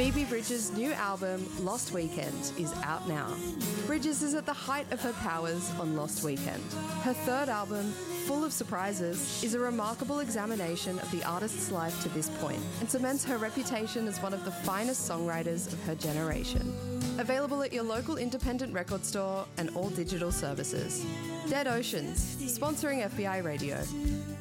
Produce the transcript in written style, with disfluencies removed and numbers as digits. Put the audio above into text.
Phoebe Bridges' new album, Lost Weekend, is out now. Bridges is at the height of her powers on Lost Weekend. Her third album, full of surprises, is a remarkable examination of the artist's life to this point and cements her reputation as one of the finest songwriters of her generation. Available at your local independent record store and all digital services. Dead Oceans, sponsoring FBI Radio.